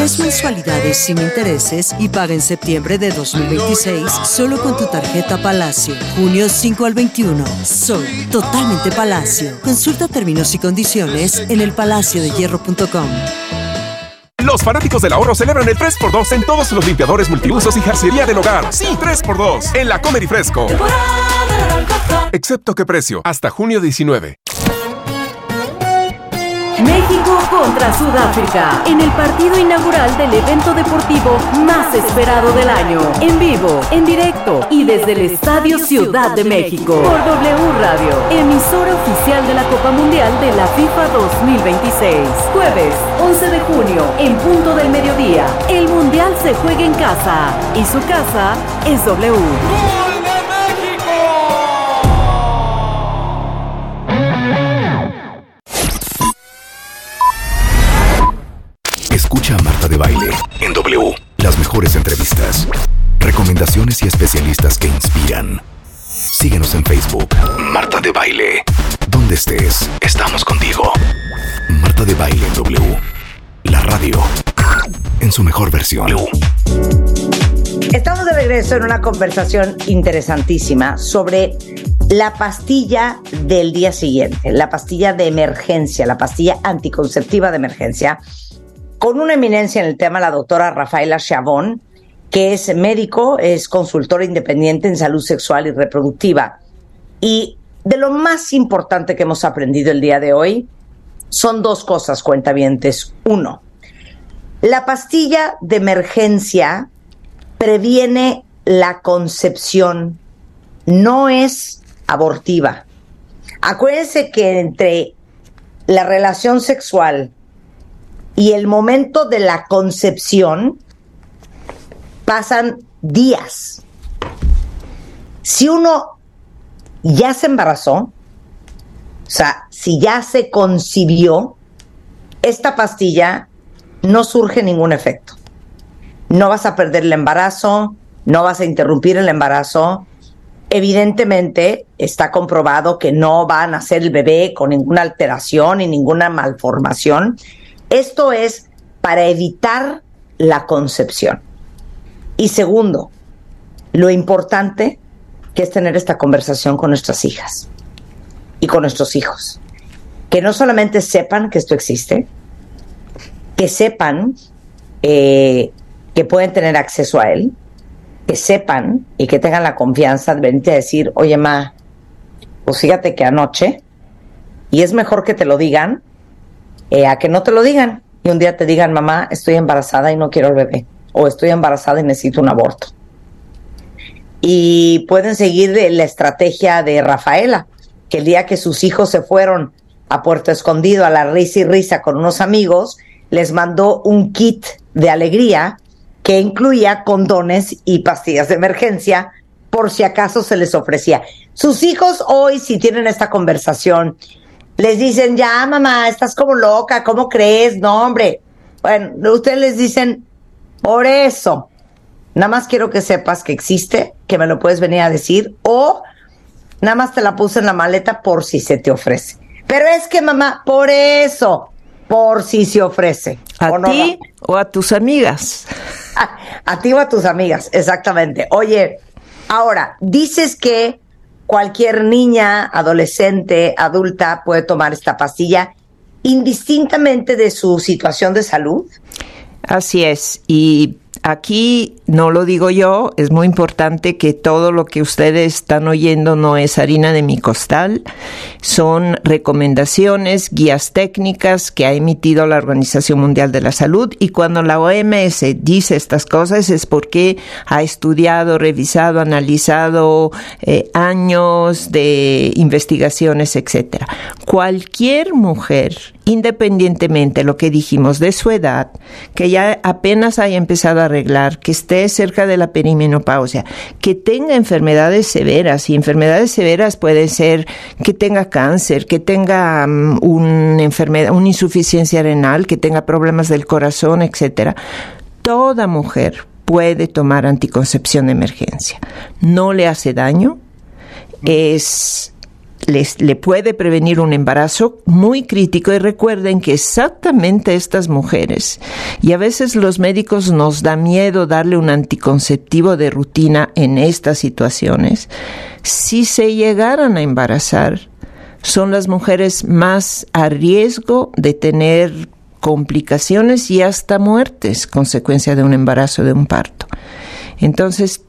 3 mensualidades sin intereses y paga en septiembre de 2026 solo con tu tarjeta Palacio. Junio 5 al 21. Soy totalmente Palacio. Consulta términos y condiciones en elpalaciodehierro.com. Los fanáticos del ahorro celebran el 3x2 en todos los limpiadores multiusos y jarcería del hogar. Sí, 3x2 en la Comer y Fresco. Excepto qué precio, hasta junio 19. México contra Sudáfrica, en el partido inaugural del evento deportivo más esperado del año. En vivo, en directo y desde el Estadio Ciudad de México. Por W Radio, emisora oficial de la Copa Mundial de la FIFA 2026. Jueves, 11 de junio, en punto del mediodía. El Mundial se juega en casa y su casa es W. Escucha a Marta de Baile en W. Las mejores entrevistas, recomendaciones y especialistas que inspiran. Síguenos en Facebook. Marta de Baile. Donde estés, estamos contigo. Marta de Baile en W. La radio en su mejor versión. Estamos de regreso en una conversación interesantísima sobre la pastilla del día siguiente, la pastilla de emergencia, la pastilla anticonceptiva de emergencia, con una eminencia en el tema, la doctora Rafaela Chabón, que es médico, es consultora independiente en salud sexual y reproductiva. Y de lo más importante que hemos aprendido el día de hoy son 2 cosas, cuentavientes. 1, la pastilla de emergencia previene la concepción, no es abortiva. Acuérdense que entre la relación sexual y el momento de la concepción pasan días. Si uno ya se embarazó, o sea, si ya se concibió, esta pastilla no surge ningún efecto. No vas a perder el embarazo, no vas a interrumpir el embarazo. Evidentemente está comprobado que no va a nacer el bebé con ninguna alteración y ninguna malformación. Esto es para evitar la concepción. Y segundo, lo importante que es tener esta conversación con nuestras hijas y con nuestros hijos. Que no solamente sepan que esto existe, que sepan que pueden tener acceso a él, que sepan y que tengan la confianza de venirte a decir, oye, ma, pues fíjate que anoche, y es mejor que te lo digan, a que no te lo digan y un día te digan, mamá, estoy embarazada y no quiero el bebé, o estoy embarazada y necesito un aborto. Y pueden seguir la estrategia de Rafaela, que el día que sus hijos se fueron a Puerto Escondido a la risa y risa con unos amigos, les mandó un kit de alegría que incluía condones y pastillas de emergencia por si acaso se les ofrecía. Sus hijos hoy, si tienen esta conversación, les dicen, ya mamá, estás como loca, ¿cómo crees? No, hombre. Bueno, ustedes les dicen, por eso, nada más quiero que sepas que existe, que me lo puedes venir a decir, o nada más te la puse en la maleta por si se te ofrece. Pero es que mamá, por eso, por si se ofrece. ¿A ti o a tus amigas? A ti o a tus amigas, exactamente. Oye, ahora, dices que cualquier niña, adolescente, adulta puede tomar esta pastilla indistintamente de su situación de salud. Así es, y aquí no lo digo yo, es muy importante que todo lo que ustedes están oyendo no es harina de mi costal, son recomendaciones, guías técnicas que ha emitido la Organización Mundial de la Salud, y cuando la OMS dice estas cosas es porque ha estudiado, revisado, analizado años de investigaciones, etcétera. Cualquier mujer, independientemente de lo que dijimos de su edad, que ya apenas haya empezado a arreglar, que esté cerca de la perimenopausia, que tenga enfermedades severas, y enfermedades severas puede ser que tenga cáncer, que tenga una insuficiencia renal, que tenga problemas del corazón, etcétera. Toda mujer puede tomar anticoncepción de emergencia. No le hace daño, es le puede prevenir un embarazo muy crítico. Y recuerden que exactamente estas mujeres, y a veces los médicos nos da miedo darle un anticonceptivo de rutina en estas situaciones, si se llegaran a embarazar, son las mujeres más a riesgo de tener complicaciones y hasta muertes consecuencia de un embarazo, de un parto. Entonces,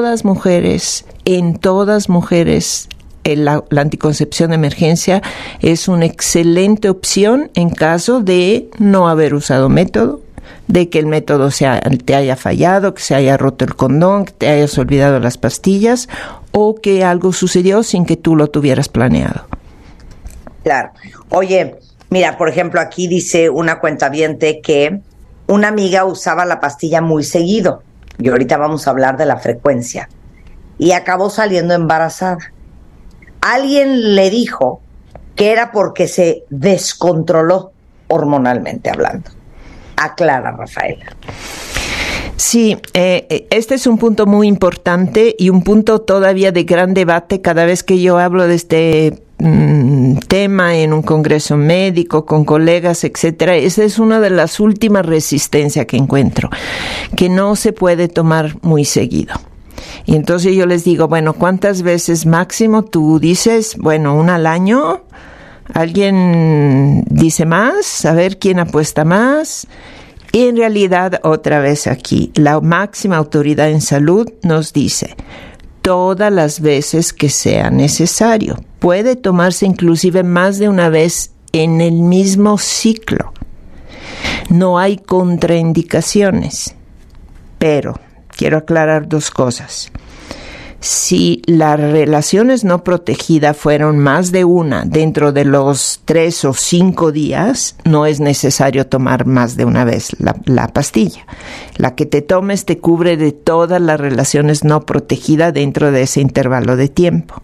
en todas mujeres, la anticoncepción de emergencia es una excelente opción en caso de no haber usado método, de que el método te haya fallado, que se haya roto el condón, que te hayas olvidado las pastillas o que algo sucedió sin que tú lo tuvieras planeado. Claro. Oye, mira, por ejemplo, aquí dice una cuentaviente que una amiga usaba la pastilla muy seguido, y ahorita vamos a hablar de la frecuencia, y acabó saliendo embarazada. Alguien le dijo que era porque se descontroló hormonalmente hablando. Aclara, Rafaela. Sí, este es un punto muy importante y un punto todavía de gran debate cada vez que yo hablo de este tema en un congreso médico, con colegas, etcétera. Esa es una de las últimas resistencias que encuentro, que no se puede tomar muy seguido. Y entonces yo les digo, bueno, ¿cuántas veces máximo? Tú dices, bueno, una al año. ¿Alguien dice más? A ver quién apuesta más. Y en realidad, otra vez aquí, la máxima autoridad en salud nos dice, todas las veces que sea necesario. Puede tomarse inclusive más de una vez en el mismo ciclo. No hay contraindicaciones. Pero quiero aclarar dos cosas. Si las relaciones no protegidas fueron más de una dentro de los 3 o 5 días, no es necesario tomar más de una vez la pastilla. La que te tomes te cubre de todas las relaciones no protegidas dentro de ese intervalo de tiempo.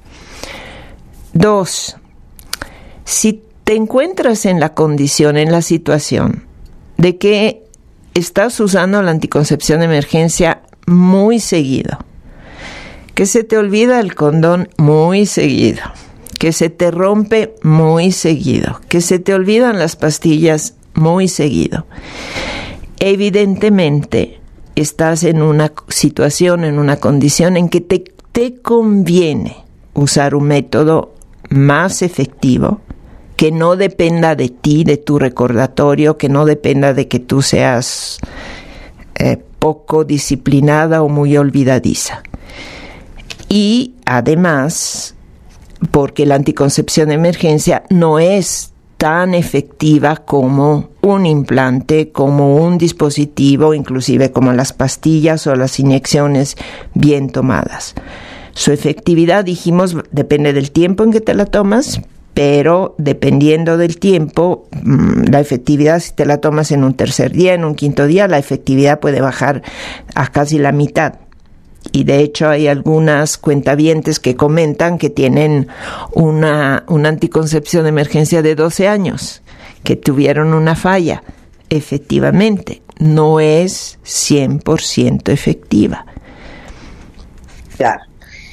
2. Si te encuentras en la condición, en la situación de que estás usando la anticoncepción de emergencia muy seguido, que se te olvida el condón muy seguido, que se te rompe muy seguido, que se te olvidan las pastillas muy seguido, evidentemente estás en una situación, en una condición en que te conviene usar un método más efectivo, que no dependa de ti, de tu recordatorio, que no dependa de que tú seas poco disciplinada o muy olvidadiza. Y además, porque la anticoncepción de emergencia no es tan efectiva como un implante, como un dispositivo, inclusive como las pastillas o las inyecciones bien tomadas. Su efectividad, dijimos, depende del tiempo en que te la tomas, pero dependiendo del tiempo, la efectividad, si te la tomas en un tercer día, en un quinto día, la efectividad puede bajar a casi la mitad. Y de hecho hay algunas cuentavientes que comentan que tienen una anticoncepción de emergencia de 12 años, que tuvieron una falla. Efectivamente, no es 100% efectiva. Claro.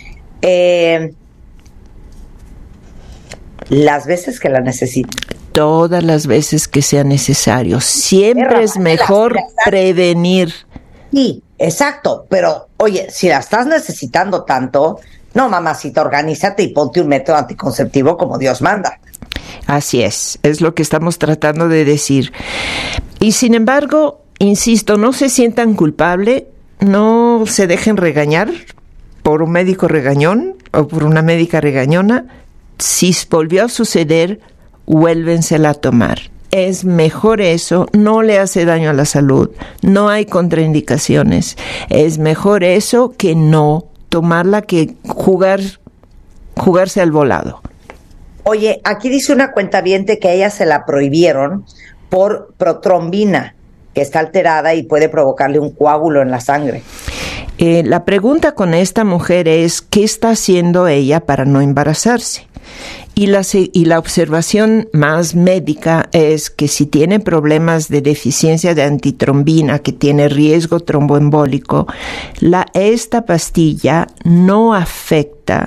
Las veces que la necesito. Todas las veces que sea necesario. Siempre es mejor prevenir. Sí, exacto, pero oye, si la estás necesitando tanto, no, mamacita, organízate y ponte un método anticonceptivo como Dios manda. Así es lo que estamos tratando de decir. Y sin embargo, insisto, no se sientan culpables, no se dejen regañar por un médico regañón o por una médica regañona. Si volvió a suceder, vuélvensela a tomar. Es mejor eso, no le hace daño a la salud, no hay contraindicaciones. Es mejor eso que no tomarla, que jugarse al volado. Oye, aquí dice una cuentaviente que a ella se la prohibieron por protrombina, que está alterada y puede provocarle un coágulo en la sangre. La pregunta con esta mujer es, ¿qué está haciendo ella para no embarazarse? Y la observación más médica es que si tiene problemas de deficiencia de antitrombina, que tiene riesgo tromboembólico, esta pastilla no afecta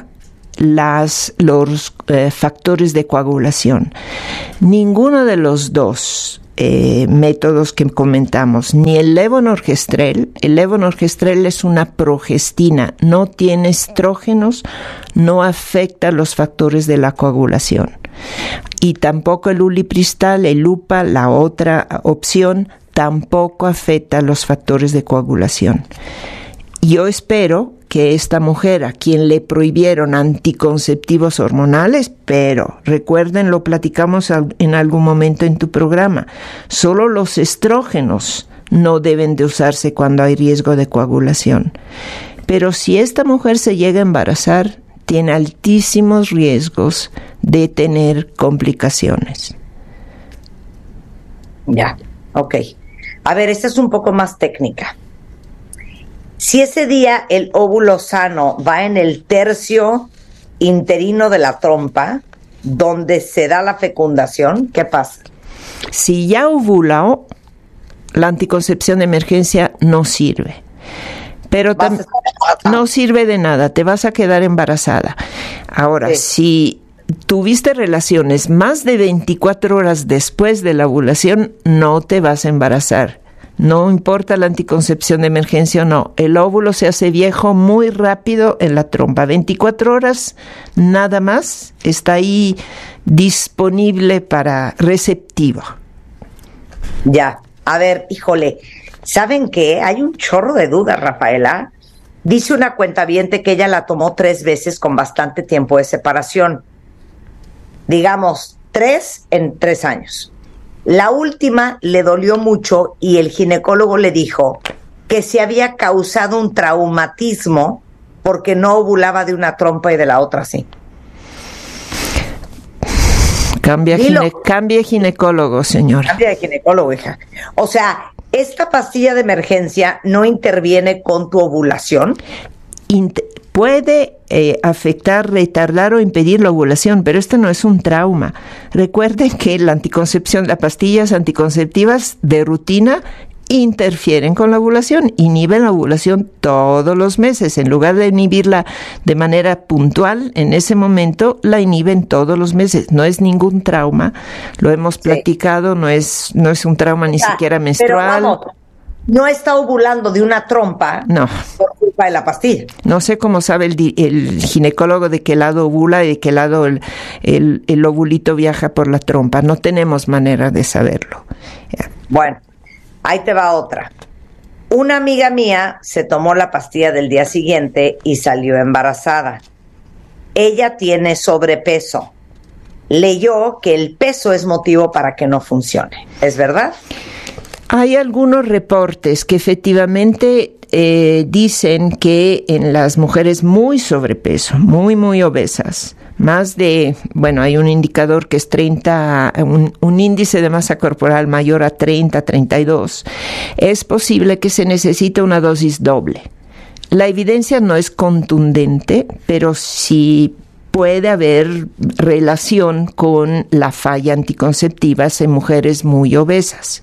los factores de coagulación. Ninguno de los dos métodos que comentamos, ni el levonorgestrel es una progestina, no tiene estrógenos, no afecta los factores de la coagulación. Y tampoco el ulipristal, el UPA, la otra opción, tampoco afecta los factores de coagulación. Yo espero que esta mujer a quien le prohibieron anticonceptivos hormonales, pero recuerden, lo platicamos en algún momento en tu programa, solo los estrógenos no deben de usarse cuando hay riesgo de coagulación. Pero si esta mujer se llega a embarazar, tiene altísimos riesgos de tener complicaciones. Ya, ok. A ver, esta es un poco más técnica. Si ese día el óvulo sano va en el tercio interino de la trompa, donde se da la fecundación, ¿qué pasa? Si ya ovuló, la anticoncepción de emergencia no sirve. Pero no sirve de nada, te vas a quedar embarazada. Ahora, si tuviste relaciones más de 24 horas después de la ovulación, no te vas a embarazar. No importa la anticoncepción de emergencia o no, el óvulo se hace viejo muy rápido en la trompa. 24 horas nada más está ahí disponible para receptivo. Ya, a ver, híjole, ¿saben qué? Hay un chorro de dudas, Rafaela. Dice una cuentaviente que ella la tomó 3 veces con bastante tiempo de separación. Digamos, 3 en 3 años. La última le dolió mucho y el ginecólogo le dijo que se había causado un traumatismo porque no ovulaba de una trompa y de la otra sí. Cambia ginecólogo, señora. Cambia de ginecólogo, hija. O sea, ¿esta pastilla de emergencia no interviene con tu ovulación? Puede afectar, retardar o impedir la ovulación, pero esto no es un trauma. Recuerden que la anticoncepción, las pastillas anticonceptivas de rutina interfieren con la ovulación, inhiben la ovulación todos los meses. En lugar de inhibirla de manera puntual, en ese momento la inhiben todos los meses. No es ningún trauma, lo hemos platicado, no es un trauma ni siquiera menstrual. Pero vamos, no está ovulando de una trompa por culpa de la pastilla. No sé cómo sabe el ginecólogo de qué lado ovula y de qué lado el ovulito viaja por la trompa. No tenemos manera de saberlo. Bueno, ahí te va otra. Una amiga mía se tomó la pastilla del día siguiente y salió embarazada. Ella tiene sobrepeso. Leyó que el peso es motivo para que no funcione. ¿Es verdad? Hay algunos reportes que efectivamente dicen que en las mujeres muy sobrepeso, muy obesas, hay un indicador que es 30, un índice de masa corporal mayor a 30, 32, es posible que se necesite una dosis doble. La evidencia no es contundente, pero sí puede haber relación con la falla anticonceptiva en mujeres muy obesas.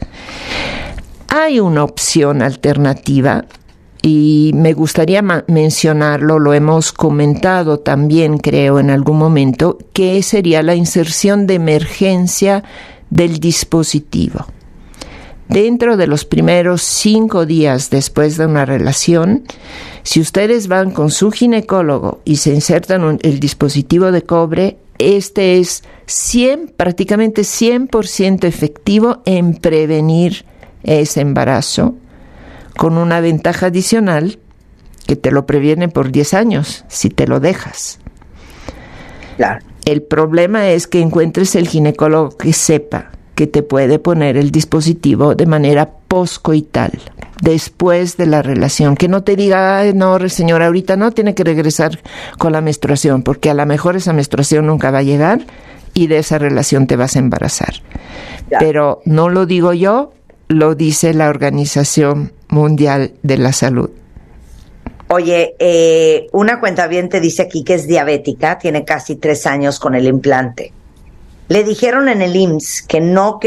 Hay una opción alternativa y me gustaría mencionarlo, lo hemos comentado también, creo, en algún momento, que sería la inserción de emergencia del dispositivo. Dentro de los primeros 5 días después de una relación, si ustedes van con su ginecólogo y se insertan el dispositivo de cobre, este es prácticamente 100% efectivo en prevenir ese embarazo, con una ventaja adicional que te lo previene por 10 años si te lo dejas. Claro. El problema es que encuentres el ginecólogo que sepa que te puede poner el dispositivo de manera poscoital, después de la relación, que no te diga, no, señora, ahorita no, tiene que regresar con la menstruación, porque a lo mejor esa menstruación nunca va a llegar y de esa relación te vas a embarazar. Ya. Pero no lo digo yo, lo dice la Organización Mundial de la Salud. Oye, una cuentaviente dice aquí que es diabética, tiene casi 3 años con el implante. Le dijeron en el IMSS que no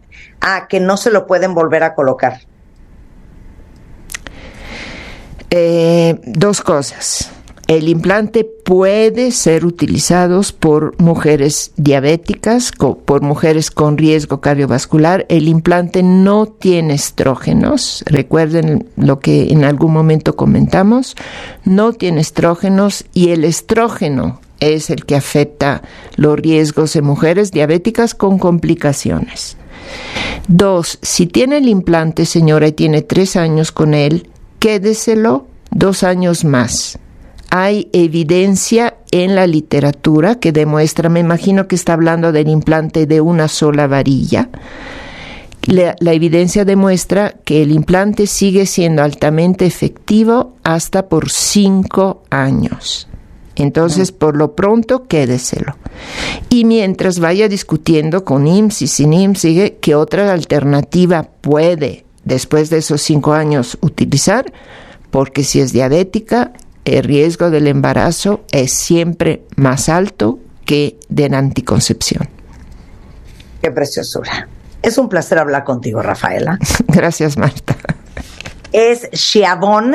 se lo pueden volver a colocar. 2 cosas. El implante puede ser utilizado por mujeres diabéticas, por mujeres con riesgo cardiovascular. El implante no tiene estrógenos. Recuerden lo que en algún momento comentamos. No tiene estrógenos y el estrógeno es el que afecta los riesgos de mujeres diabéticas con complicaciones. 2. Si tiene el implante, señora, y tiene 3 años con él, quédeselo 2 años más. Hay evidencia en la literatura que demuestra, me imagino que está hablando del implante de una sola varilla. La evidencia demuestra que el implante sigue siendo altamente efectivo hasta por 5 años. Entonces, por lo pronto, quédeselo. Y mientras vaya discutiendo con IMSS y sin IMSS, sigue qué otra alternativa puede, después de esos 5 años, utilizar, porque si es diabética, el riesgo del embarazo es siempre más alto que de la anticoncepción. Qué preciosura. Es un placer hablar contigo, Rafaela. Gracias, Marta. Es Schiavon,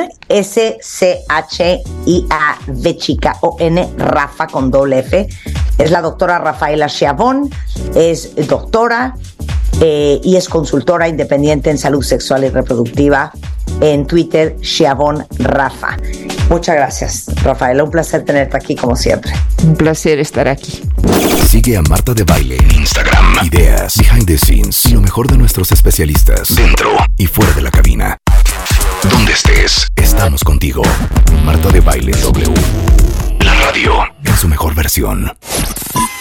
S-C-H-I-A-V-O-N, Rafa con doble F. Es la doctora Rafaela Schiavon, es doctora y es consultora independiente en salud sexual y reproductiva. En Twitter, Schiavon Rafa. Muchas gracias, Rafaela. Un placer tenerte aquí como siempre. Un placer estar aquí. Sigue a Marta de Baile en Instagram. Ideas, behind the scenes y lo mejor de nuestros especialistas dentro y fuera de la cabina. Donde estés, estamos contigo. Marta de Baile W. La radio en su mejor versión.